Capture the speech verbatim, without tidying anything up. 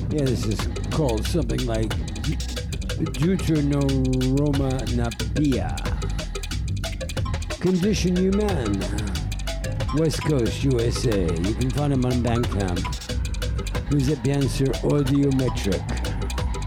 Yeah, this is called something like Deuteronomapia. Condition Human. West Coast, U S A. You can find him on Bandcamp. Vous êtes bien sur Audiometric.